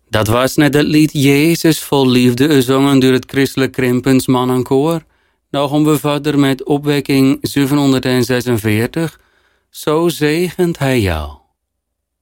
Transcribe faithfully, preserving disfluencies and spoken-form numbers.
Dat was net het lied Jezus vol liefde zongen door het christelijk Krimpens mannenkoor. Nou gaan we verder met opwekking zevenhonderdzesenveertig. Zo zegent hij jou.